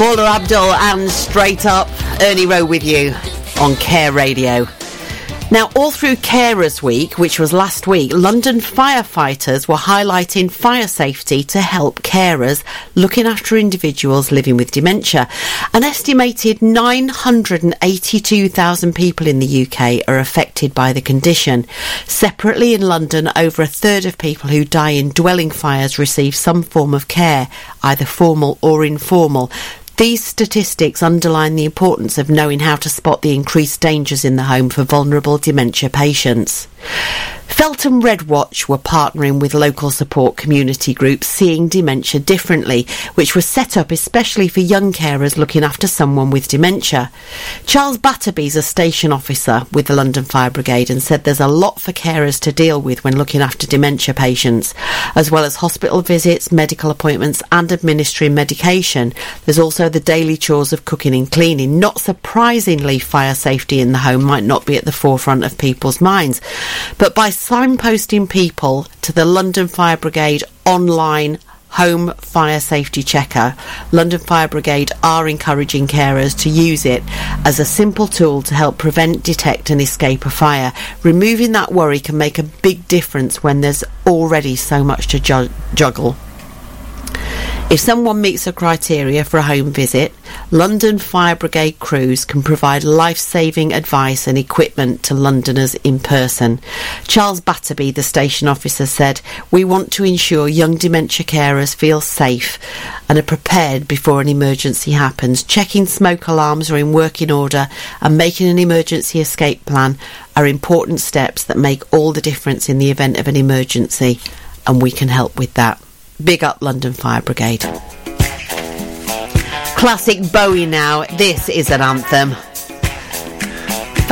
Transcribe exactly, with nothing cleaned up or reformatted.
Paula Abdul and Straight Up, Ernie Rowe with you on Care Radio. Now, all through Carers Week, which was last week, London firefighters were highlighting fire safety to help carers looking after individuals living with dementia. An estimated nine hundred eighty-two thousand people in the U K are affected by the condition. Separately in London, over a third of people who die in dwelling fires receive some form of care, either formal or informal. These statistics underline the importance of knowing how to spot the increased dangers in the home for vulnerable dementia patients. Feltham Red Watch were partnering with local support community groups Seeing Dementia Differently, which was set up especially for young carers looking after someone with dementia. Charles Batterby's a station officer with the London Fire Brigade and said there's a lot for carers to deal with when looking after dementia patients. As well as hospital visits, medical appointments and administering medication, there's also the daily chores of cooking and cleaning. Not surprisingly, fire safety in the home might not be at the forefront of people's minds. But by signposting people to the London Fire Brigade online home fire safety checker, London Fire Brigade are encouraging carers to use it as a simple tool to help prevent, detect and escape a fire. Removing that worry can make a big difference when there's already so much to ju- juggle. If someone meets the criteria for a home visit, London Fire Brigade crews can provide life-saving advice and equipment to Londoners in person. Charles Batterby, the station officer, said, "We want to ensure young dementia carers feel safe and are prepared before an emergency happens. Checking smoke alarms are in working order and making an emergency escape plan are important steps that make all the difference in the event of an emergency, and we can help with that." Big up London Fire Brigade. Classic Bowie now. This is an anthem.